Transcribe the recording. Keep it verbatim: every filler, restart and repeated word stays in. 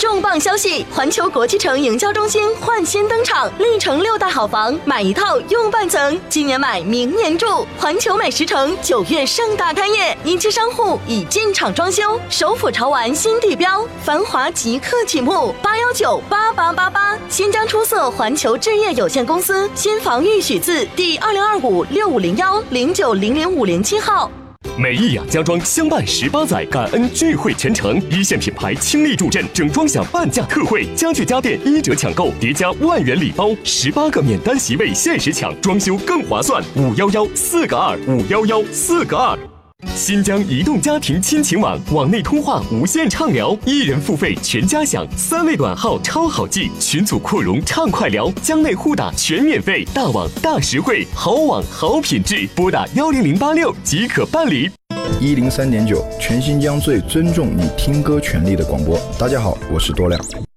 重磅消息，环球国际城营销中心焕新登场，历城六大好房，买一套用半层，今年买明年住。环球美食城九月盛大开业，一期商户已进场装修，首府潮玩新地标，繁华即刻启幕，八幺九八八八八。新疆出色环球置业有限公司新房预许字第二零二五六五零幺零九零零五零七号。 美益雅家装相伴十八载，感恩聚会全程，一线品牌倾力助阵，整装享半价特惠，家具家电一折抢购，叠加万元礼包，十八个免单席位限时抢，装修更划算。五幺幺四个二五幺幺四个二。新疆移动家庭亲情网，网内通话无限畅聊，一人付费全家享，三位短号超好记，群组扩容畅快聊，疆内互打全免费，大网大实惠，好网好品质，拨打幺零零八六即可办理。 一零三点九，全新疆最尊重你听歌权利的广播。大家好，我是多亮。